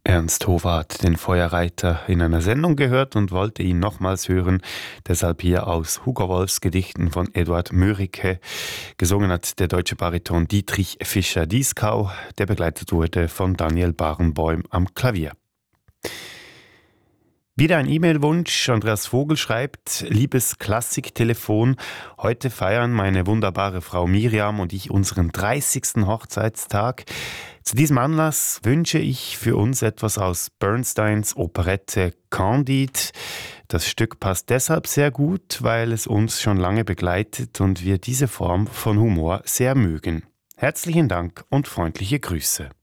Ernst Hofer hat den Feuerreiter in einer Sendung gehört und wollte ihn nochmals hören. Deshalb hier aus Hugo Wolfs Gedichten von Eduard Mörike. Gesungen hat der deutsche Bariton Dietrich Fischer-Dieskau, der begleitet wurde von Daniel Barenboim am Klavier. Wieder ein E-Mail-Wunsch. Andreas Vogel schreibt: Liebes Klassiktelefon, heute feiern meine wunderbare Frau Miriam und ich unseren 30. Hochzeitstag. Zu diesem Anlass wünsche ich für uns etwas aus Bernsteins Operette Candide. Das Stück passt deshalb sehr gut, weil es uns schon lange begleitet und wir diese Form von Humor sehr mögen. Herzlichen Dank und freundliche Grüße.